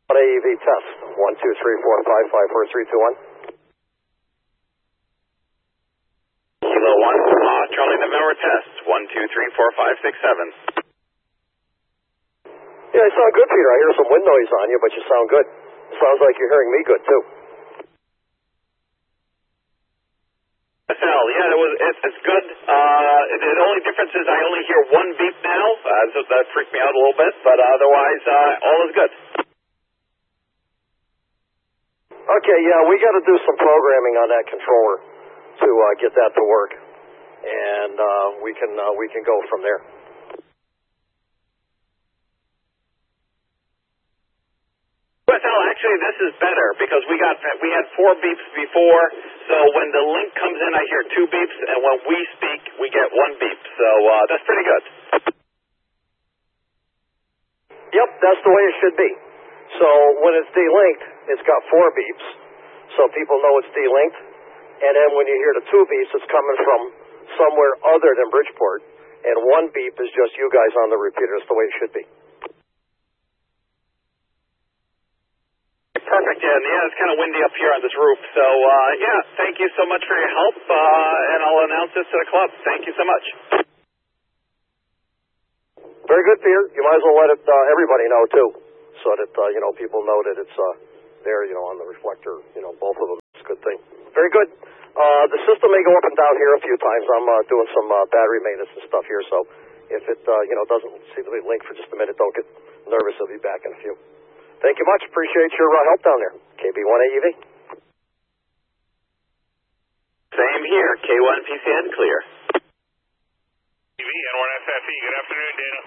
AEV test. 1, 2, 3, 4, 5, 5, 4, 3, 2, 1. Kilo 1, Charlie November test. 1, 2, 3, 4, 5, 6, 7. Yeah, you sound good, Peter. I hear some wind noise on you, but you sound good. Sounds like you're hearing me good, too. SL, yeah, it's good. The only difference is I only hear one beep now, so that freaked me out a little bit, but otherwise, all is good. Okay, yeah, we got to do some programming on that controller to get that to work, and we can go from there. Well, actually, this is better because we had 4 beeps before, so when the link comes in, I hear 2 beeps, and when we speak, we get 1 beep. So that's pretty good. Yep, that's the way it should be. So when it's delinked, it's got 4 beeps, so people know it's delinked, and then when you hear the 2 beeps, it's coming from somewhere other than Bridgeport, and 1 beep is just you guys on the repeater. That's the way it should be. Perfect, yeah, it's kind of windy up here on this roof. So, yeah, thank you so much for your help, and I'll announce this to the club. Thank you so much. Very good, Peter. You might as well let everybody know, too, so that, people know that it's there, on the reflector, both of them. It's a good thing. Very good. The system may go up and down here a few times. I'm doing some battery maintenance and stuff here, so if it, doesn't seem to be linked for just a minute, don't get nervous. I'll be back in a few. Thank you much. Appreciate your help down there. KB1AEV. Same here. K1 PCN clear. EV, N1FFE. Good afternoon, Dana.